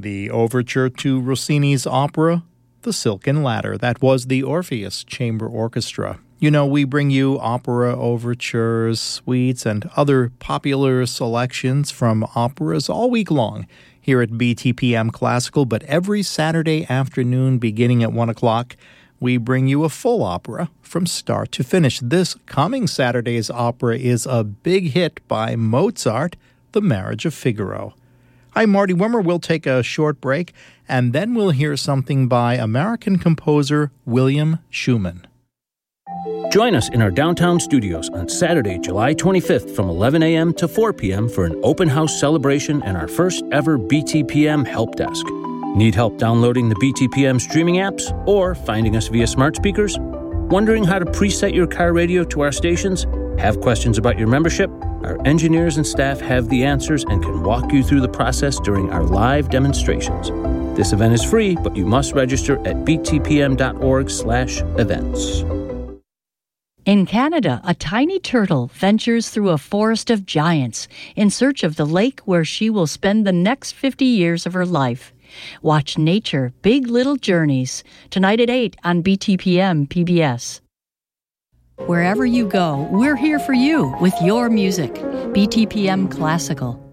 the overture to Rossini's opera, The Silken Ladder. That was the Orpheus Chamber Orchestra. You know, we bring you opera overtures, suites, and other popular selections from operas all week long here at BTPM Classical, but every Saturday afternoon beginning at 1 o'clock, we bring you a full opera from start to finish. This coming Saturday's opera is a big hit by Mozart, The Marriage of Figaro. I'm Marty Wimmer. We'll take a short break, and then we'll hear something by American composer William Schumann. Join us in our downtown studios on Saturday, July 25th from 11 a.m. to 4 p.m. for an open house celebration and our first ever BTPM help desk. Need help downloading the BTPM streaming apps or finding us via smart speakers? Wondering how to preset your car radio to our stations? Have questions about your membership? Our engineers and staff have the answers and can walk you through the process during our live demonstrations. This event is free, but you must register at btpm.org/events. In Canada, a tiny turtle ventures through a forest of giants in search of the lake where she will spend the next 50 years of her life. Watch Nature, Big Little Journeys, tonight at 8 on BTPM PBS. Wherever you go, we're here for you with your music. BTPM Classical.